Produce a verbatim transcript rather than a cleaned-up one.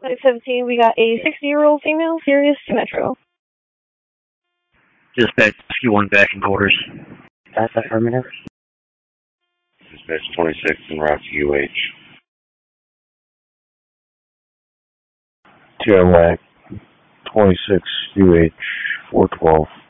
five seventeen, we got a sixty-year-old female, serious to Metro. Dispatch Rescue one back in quarters. That's affirmative. Dispatch twenty-six en route to U H. J M A C twenty-six U H four twelve.